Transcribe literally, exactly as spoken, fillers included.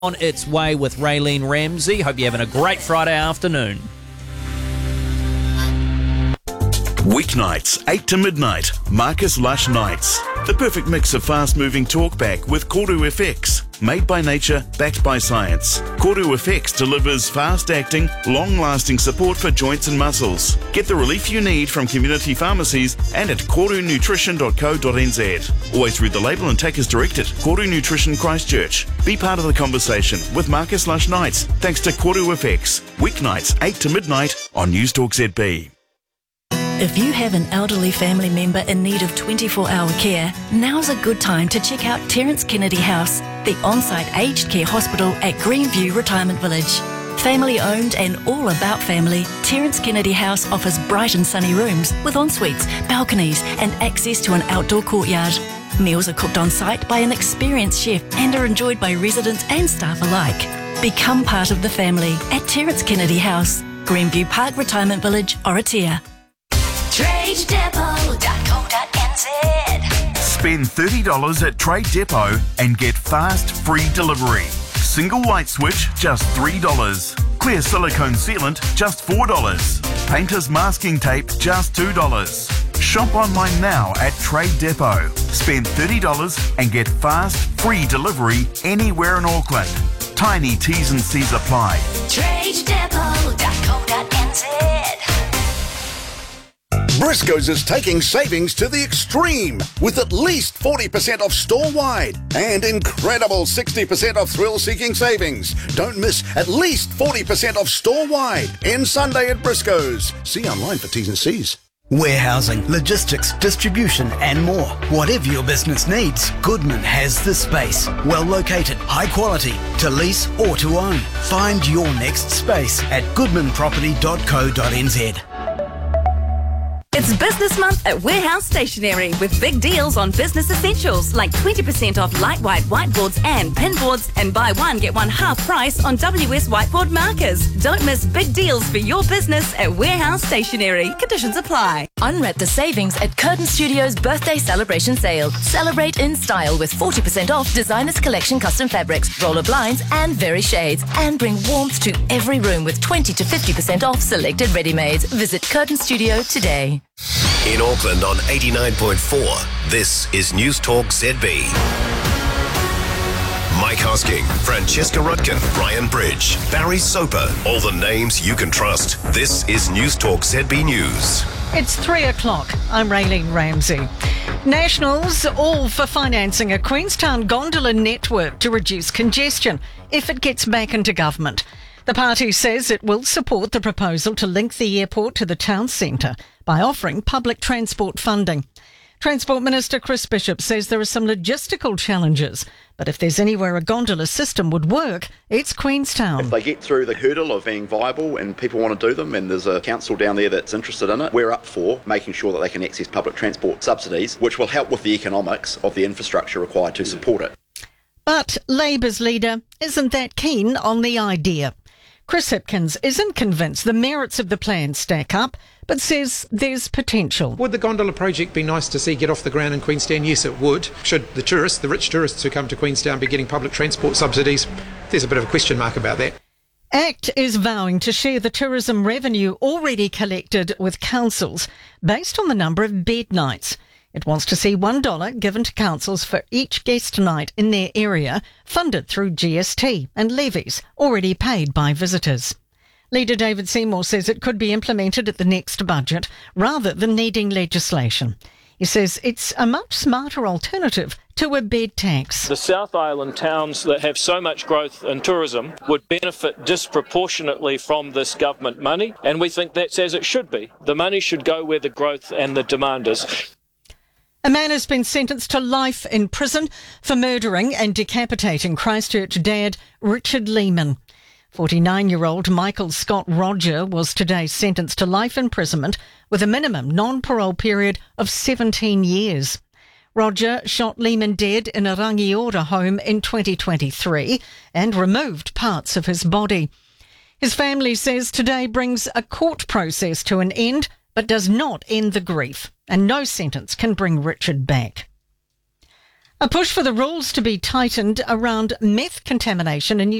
On its way with Raylene Ramsey. Hope you're having a great Friday afternoon. Weeknights, eight to midnight, Marcus Lush Nights. The perfect mix of fast-moving talkback with Koru F X. Made by nature, backed by science. Koru F X delivers fast-acting, long-lasting support for joints and muscles. Get the relief you need from community pharmacies and at koru nutrition dot co dot n z. Always read the label and take as directed. Koru Nutrition Christchurch. Be part of the conversation with Marcus Lush Nights, thanks to Koru F X. Weeknights, eight to midnight on News Talk Z B. If you have an elderly family member in need of twenty-four hour care, now's a good time to check out Terence Kennedy House, the on-site aged care hospital at Greenview Retirement Village. Family owned and all about family, Terence Kennedy House offers bright and sunny rooms with en-suites, balconies and access to an outdoor courtyard. Meals are cooked on site by an experienced chef and are enjoyed by residents and staff alike. Become part of the family at Terence Kennedy House, Greenview Park Retirement Village, Oratia. trade depot dot co dot n z. Spend thirty dollars at Trade Depot and get fast, free delivery. Single light switch, just three dollars. Clear silicone sealant, just four dollars. Painter's masking tape, just two dollars. Shop online now at Trade Depot. Spend thirty dollars and get fast, free delivery anywhere in Auckland. Tiny T's and C's apply. trade depot dot co dot n z. Briscoes is taking savings to the extreme with at least forty percent off store-wide and incredible sixty percent off thrill-seeking savings. Don't miss at least forty percent off store-wide in Sunday at Briscoes. See online for T's and C's. Warehousing, logistics, distribution and more. Whatever your business needs, Goodman has the space. Well located, high quality, to lease or to own. Find your next space at goodman property dot co dot n z. It's business month at Warehouse Stationery with big deals on business essentials like twenty percent off light white whiteboards and pinboards and buy one get one half price on W S whiteboard markers. Don't miss big deals for your business at Warehouse Stationery. Conditions apply. Unwrap the savings at Curtin Studios birthday celebration sale. Celebrate in style with forty percent off Designers Collection custom fabrics, roller blinds and very shades. And bring warmth to every room with twenty to fifty percent off selected ready-mades. Visit Curtin Studio today. In Auckland on eighty-nine point four, this is News Talk Z B. Mike Hosking, Francesca Rutkin, Ryan Bridge, Barry Soper, all the names you can trust. This is News Talk Z B News. It's three o'clock. I'm Raylene Ramsey. Nationals all for financing a Queenstown gondola network to reduce congestion if it gets back into government. The party says it will support the proposal to link the airport to the town centre by offering public transport funding. Transport Minister Chris Bishop says there are some logistical challenges, but if there's anywhere a gondola system would work, it's Queenstown. If they get through the hurdle of being viable and people want to do them and there's a council down there that's interested in it, we're up for making sure that they can access public transport subsidies, which will help with the economics of the infrastructure required to support it. But Labour's leader isn't that keen on the idea. Chris Hipkins isn't convinced the merits of the plan stack up, but says there's potential. Would the gondola project be nice to see get off the ground in Queenstown? Yes, it would. Should the tourists, the rich tourists who come to Queenstown, be getting public transport subsidies? There's a bit of a question mark about that. ACT is vowing to share the tourism revenue already collected with councils based on the number of bed nights. It wants to see one dollar given to councils for each guest night in their area, funded through G S T and levies already paid by visitors. Leader David Seymour says it could be implemented at the next budget rather than needing legislation. He says it's a much smarter alternative to a bed tax. The South Island towns that have so much growth in tourism would benefit disproportionately from this government money, and we think that's as it should be. The money should go where the growth and the demand is. A man has been sentenced to life in prison for murdering and decapitating Christchurch dad Richard Lehman. forty-nine-year-old Michael Scott Roger was today sentenced to life imprisonment with a minimum non-parole period of seventeen years. Roger shot Lehman dead in a Rangiora home in twenty twenty-three and removed parts of his body. His family says today brings a court process to an end, but does not end the grief, and no sentence can bring Richard back. A push for the rules to be tightened around meth contamination in New